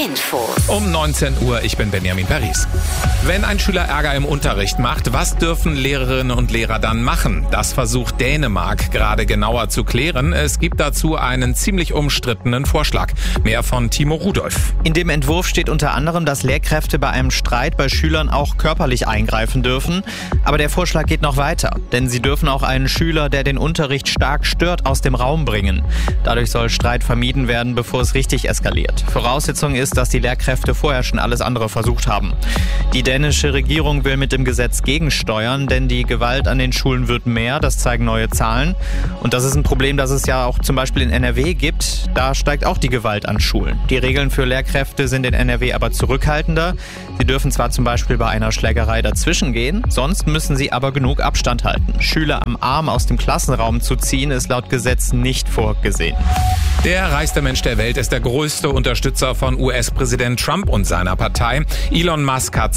Info. Um 19 Uhr, ich bin Benjamin Paris. Wenn ein Schüler Ärger im Unterricht macht, was dürfen Lehrerinnen und Lehrer dann machen? Das versucht Dänemark gerade genauer zu klären. Es gibt dazu einen ziemlich umstrittenen Vorschlag. Mehr von Timo Rudolph. In dem Entwurf steht unter anderem, dass Lehrkräfte bei einem Streit bei Schülern auch körperlich eingreifen dürfen. Aber der Vorschlag geht noch weiter, denn sie dürfen auch einen Schüler, der den Unterricht stark stört, aus dem Raum bringen. Dadurch soll Streit vermieden werden, bevor es richtig eskaliert. Voraussetzung ist, dass die Lehrkräfte vorher schon alles andere versucht haben. Die dänische Regierung will mit dem Gesetz gegensteuern, denn die Gewalt an den Schulen wird mehr, das zeigen neue Zahlen. Und das ist ein Problem, das es ja auch zum Beispiel in NRW gibt. Da steigt auch die Gewalt an Schulen. Die Regeln für Lehrkräfte sind in NRW aber zurückhaltender. Sie dürfen zwar zum Beispiel bei einer Schlägerei dazwischen gehen, sonst müssen sie aber genug Abstand halten. Schüler am Arm aus dem Klassenraum zu ziehen, ist laut Gesetz nicht vorgesehen. Der reichste Mensch der Welt ist der größte Unterstützer von US-Präsident Trump und seiner Partei. Elon Musk hat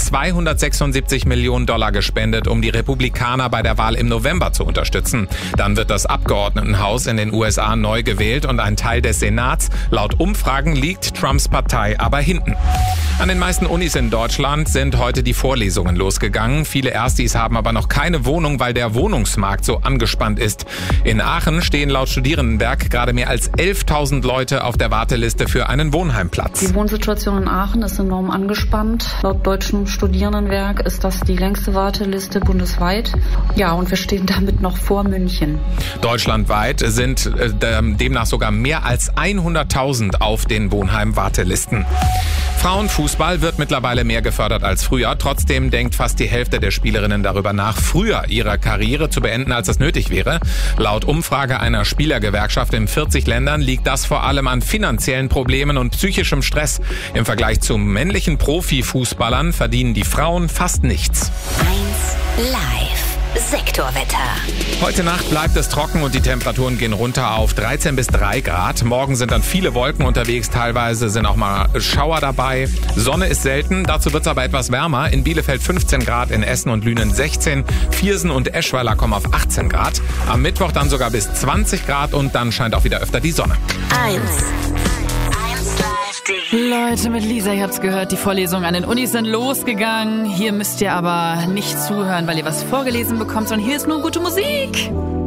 $276 Millionen gespendet, um die Republikaner bei der Wahl im November zu unterstützen. Dann wird das Abgeordnetenhaus in den USA neu gewählt und ein Teil des Senats. Laut Umfragen liegt Trumps Partei aber hinten. An den meisten Unis in Deutschland sind heute die Vorlesungen losgegangen. Viele Erstis haben aber noch keine Wohnung, weil der Wohnungsmarkt so angespannt ist. In Aachen stehen laut Studierendenwerk gerade mehr als 11.000 Leute auf der Warteliste für einen Wohnheimplatz. Die Wohnsituation in Aachen ist enorm angespannt. Laut Deutschem Studierendenwerk ist das die längste Warteliste bundesweit. Ja, und wir stehen damit noch vor München. Deutschlandweit sind demnach sogar mehr als 100.000 auf den Wohnheim-Wartelisten. Frauenfußball wird mittlerweile mehr gefördert als früher. Trotzdem denkt fast die Hälfte der Spielerinnen darüber nach, früher ihre Karriere zu beenden, als das nötig wäre. Laut Umfrage einer Spielergewerkschaft in 40 Ländern liegt das vor allem an finanziellen Problemen und psychischem Stress. Im Vergleich zu männlichen Profifußballern verdienen die Frauen fast nichts. 1 Live. Sektorwetter. Heute Nacht bleibt es trocken und die Temperaturen gehen runter auf 13 bis 3 Grad. Morgen sind dann viele Wolken unterwegs, teilweise sind auch mal Schauer dabei. Sonne ist selten, dazu wird es aber etwas wärmer. In Bielefeld 15 Grad, in Essen und Lünen 16, Viersen und Eschweiler kommen auf 18 Grad. Am Mittwoch dann sogar bis 20 Grad und dann scheint auch wieder öfter die Sonne. 1 Leute, mit Lisa, ihr habt's gehört, die Vorlesungen an den Unis sind losgegangen. Hier müsst ihr aber nicht zuhören, weil ihr was vorgelesen bekommt, sondern hier ist nur gute Musik.